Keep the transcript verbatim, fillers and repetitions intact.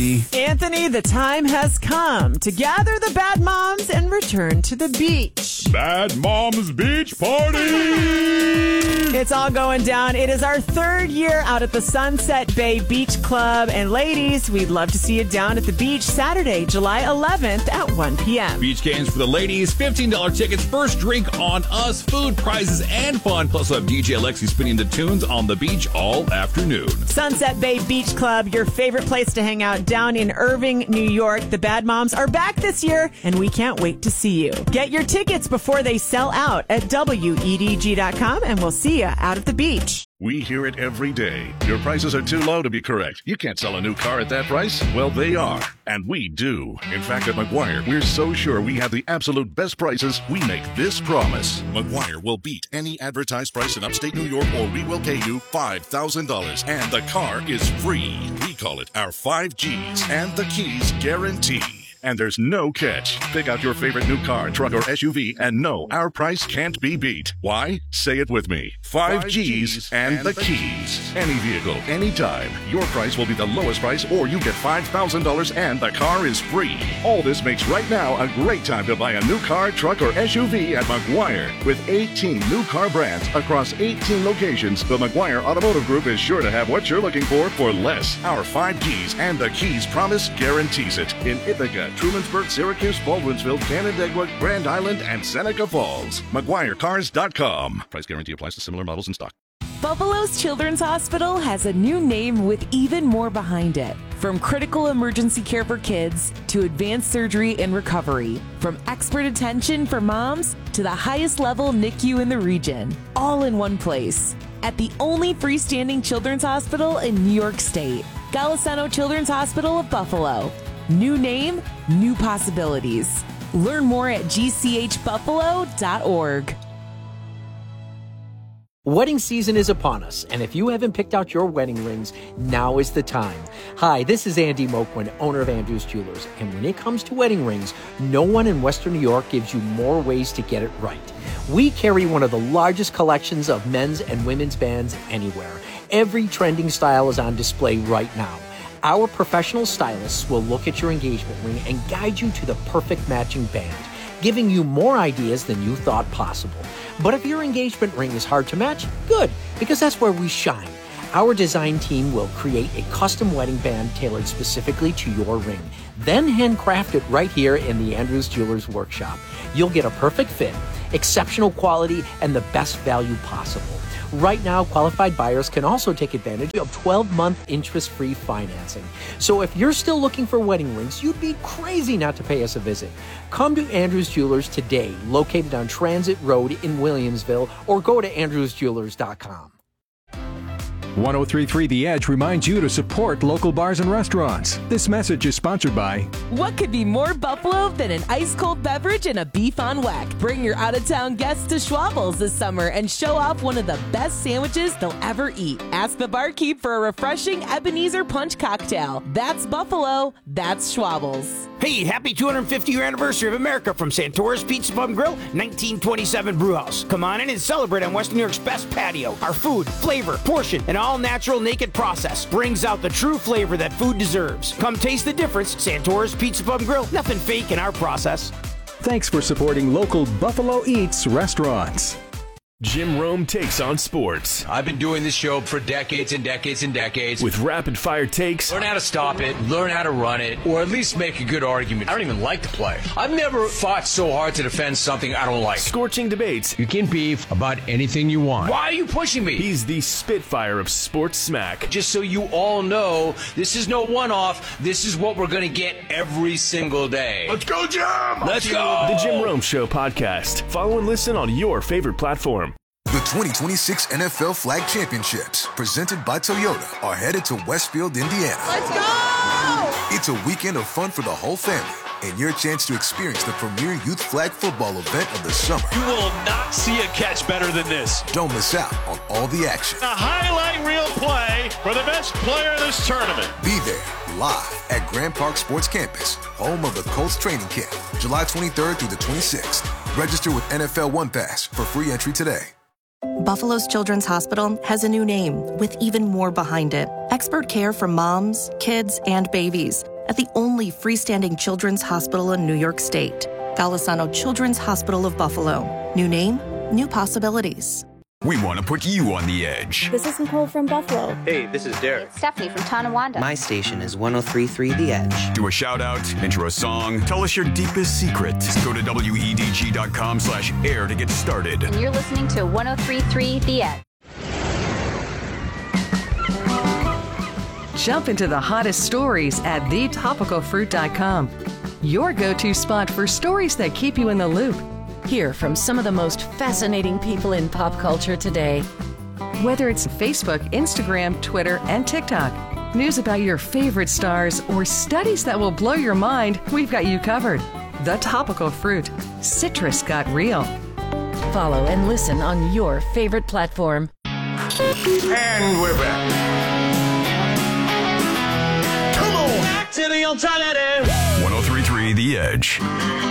Anthony, the time has come to gather the bad moms and return to the beach. Bad Moms Beach Party! It's all going down. It is our third year out at the Sunset Bay Beach Club. And ladies, we'd love to see you down at the beach Saturday, July eleventh at one p.m. Beach games for the ladies, fifteen dollars tickets, first drink on us, food, prizes, and fun. Plus, we'll have D J Alexi spinning the tunes on the beach all afternoon. Sunset Bay Beach Club, your favorite place to hang out down in Irving, New York. The Bad Moms are back this year, and we can't wait to see you. Get your tickets before they sell out at W E D G dot com, and we'll see you out at the beach. We hear it every day. Your prices are too low to be correct. You can't sell a new car at that price. Well, they are. And we do. In fact, at McGuire, we're so sure we have the absolute best prices, we make this promise. McGuire will beat any advertised price in upstate New York, or we will pay you five thousand dollars. And the car is free. We call it our five G's. And the keys guarantee. And there's no catch. Pick out your favorite new car, truck, or S U V, and know our price can't be beat. Why? Say it with me. Five, Five G's, G's and, and the, the keys. keys. Any vehicle, anytime. Your price will be the lowest price, or you get five thousand dollars and the car is free. All this makes right now a great time to buy a new car, truck, or S U V at McGuire. With eighteen new car brands across eighteen locations, the McGuire Automotive Group is sure to have what you're looking for for less. Our five G's and the keys promise guarantees it. In Ithaca, Trumansburg, Syracuse, Baldwinsville, Canandaigua, Grand Island, and Seneca Falls. McGuire Cars dot com. Price guarantee applies to similar models in stock. Buffalo's Children's Hospital has a new name with even more behind it. From critical emergency care for kids to advanced surgery and recovery. From expert attention for moms to the highest level N I C U in the region. All in one place. At the only freestanding children's hospital in New York State. Golisano Children's Hospital of Buffalo. New name, new possibilities. Learn more at G C H buffalo dot org. Wedding season is upon us, and if you haven't picked out your wedding rings, now is the time. Hi, this is Andy Moquin, owner of Andrews Jewelers, and when it comes to wedding rings, no one in Western New York gives you more ways to get it right. We carry one of the largest collections of men's and women's bands anywhere. Every trending style is on display right now. Our professional stylists will look at your engagement ring and guide you to the perfect matching band, giving you more ideas than you thought possible. But if your engagement ring is hard to match, good, because that's where we shine. Our design team will create a custom wedding band tailored specifically to your ring, then handcraft it right here in the Andrews Jewelers workshop. You'll get a perfect fit, exceptional quality, and the best value possible. Right now, qualified buyers can also take advantage of twelve-month interest-free financing. So if you're still looking for wedding rings, you'd be crazy not to pay us a visit. Come to Andrews Jewelers today, located on Transit Road in Williamsville, or go to andrews jewelers dot com. one oh three point three The Edge reminds you to support local bars and restaurants. This message is sponsored by... What could be more Buffalo than an ice-cold beverage and a beef on whack? Bring your out-of-town guests to Schwabbles this summer and show off one of the best sandwiches they'll ever eat. Ask the barkeep for a refreshing Ebenezer Punch cocktail. That's Buffalo. That's Schwabbles. Hey, happy two hundred fiftieth year anniversary of America from Santora's Pizza Pub and Grill, nineteen twenty-seven Brewhouse. Come on in and celebrate on Western New York's best patio. Our food, flavor, portion, and all-natural naked process brings out the true flavor that food deserves. Come taste the difference. Santora's Pizza Pub and Grill, nothing fake in our process. Thanks for supporting local Buffalo Eats restaurants. Jim Rome takes on sports. I've been doing this show for decades and decades and decades. With rapid-fire takes. Learn how to stop it, learn how to run it, or at least make a good argument. I don't even like to play. I've never fought so hard to defend something I don't like. Scorching debates. You can beef about anything you want. Why are you pushing me? He's the Spitfire of sports smack. Just so you all know, this is no one-off. This is what we're going to get every single day. Let's go, Jim! Let's go! The Jim Rome Show podcast. Follow and listen on your favorite platform. The twenty twenty-six N F L Flag Championships, presented by Toyota, are headed to Westfield, Indiana. Let's go! It's a weekend of fun for the whole family, and your chance to experience the premier youth flag football event of the summer. You will not see a catch better than this. Don't miss out on all the action. A highlight reel play for the best player in this tournament. Be there, live at Grand Park Sports Campus, home of the Colts training camp, July twenty-third through the twenty-sixth. Register with N F L One Pass for free entry today. Buffalo's Children's Hospital has a new name with even more behind it. Expert care for moms, kids, and babies. at the only freestanding children's hospital in New York State. Golisano Children's Hospital of Buffalo. New name, new possibilities. We want to put you on the edge. This is Nicole from Buffalo. Hey, this is Derek. It's Stephanie from Tonawanda. My station is one oh three point three The Edge. Do a shout out, intro a song, tell us your deepest secret. Go to W E D G dot com slash air to get started. And you're listening to one oh three point three The Edge. Jump into the hottest stories at the topical fruit dot com. Your go-to spot for stories that keep you in the loop. Hear from some of the most fascinating people in pop culture today. Whether it's Facebook, Instagram, Twitter, and TikTok, news about your favorite stars, or studies that will blow your mind, we've got you covered. The Topical Fruit. Citrus got real. Follow and listen on your favorite platform. And we're back. Come on! Back to the alternative! one oh three point three The Edge.